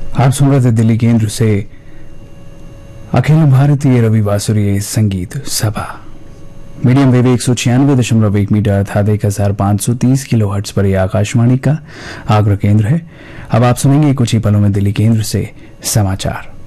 आप सुन रहे थे दिल्ली केंद्र से अखिल भारतीय रवि बांसुरी संगीत सभा। मीडियम वेव 196.1 मीटर अर्थात 1530 किलोहर्ट्ज पर यह आकाशवाणी का आग्रह केंद्र है। अब आप सुनेंगे कुछ ही पलों में दिल्ली केंद्र से समाचार।